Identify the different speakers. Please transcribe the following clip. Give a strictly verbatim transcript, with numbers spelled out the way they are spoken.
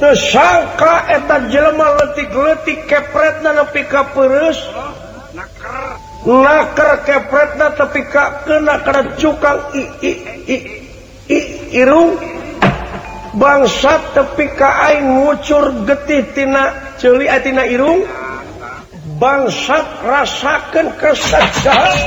Speaker 1: sangka eta jelema leutik-leutik kepretna nepi ka peureuss naker kepretna tepi ka kena kana cukang i, i, i, i, irung bangsat tepi ka aing ngucur getih tina ceuli tina irung bangsat rasakeun kesajahan